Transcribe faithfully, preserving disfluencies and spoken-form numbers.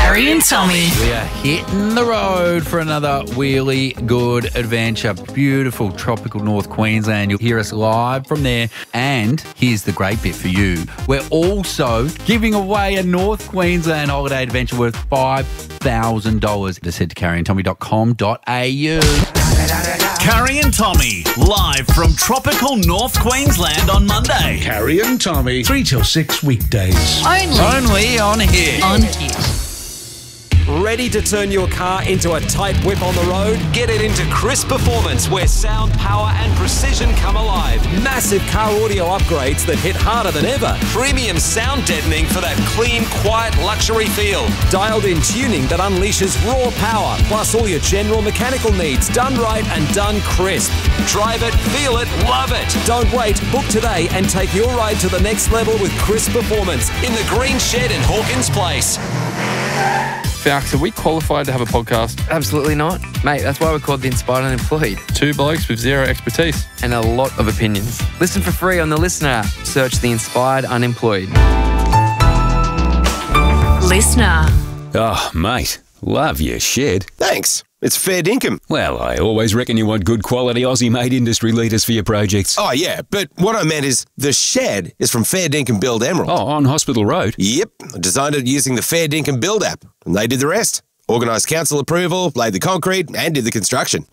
Carrie and Tommy. We are hitting the road for another wheelie good adventure. Beautiful tropical North Queensland. You'll hear us live from there. And here's the great bit for you. We're also giving away a North Queensland holiday adventure worth five thousand dollars. Just head to carrie and tommy dot com dot a u. Carrie and Tommy, live from tropical North Queensland on Monday. Carrie and Tommy, three till six weekdays. Only, Only on here. on here. Ready to turn your car into a tight whip on the road? Get it into Crisp Performance, where sound, power and precision come alive. Massive car audio upgrades that hit harder than ever. Premium sound deadening for that clean, quiet luxury feel. Dialed-in tuning that unleashes raw power, plus all your general mechanical needs done right and done crisp. Drive it, feel it, love it. Don't wait. Book today and take your ride to the next level with Crisp Performance in the Green Shed in Hawkins Place. Falks, are we qualified to have a podcast? Absolutely not. Mate, that's why we're called The Inspired Unemployed. Two blokes with zero expertise. And a lot of opinions. Listen for free on the Listener app. Search The Inspired Unemployed. Listener. Oh, mate, love your shed. Thanks. It's fair dinkum. Well, I always reckon you want good quality Aussie-made industry leaders for your projects. Oh, yeah, but what I meant is the shed is from Fair Dinkum Build Emerald. Oh, on Hospital Road? Yep. I designed it using the Fair Dinkum Build app, and they did the rest. Organised council approval, laid the concrete, and did the construction.